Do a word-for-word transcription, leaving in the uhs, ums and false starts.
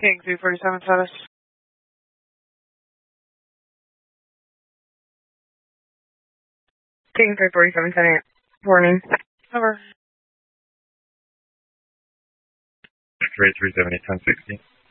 King three forty-seven status. King three forty-seven, ten eight. Warning. Over. X-ray three seventy, ten sixty.